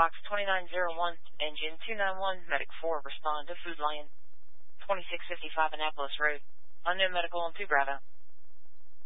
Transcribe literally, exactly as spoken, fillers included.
Fox twenty-nine oh one, Engine two nine one, Medic four, respond to Food Lion, twenty-six fifty-five Annapolis Road. Unknown medical on two Bravo.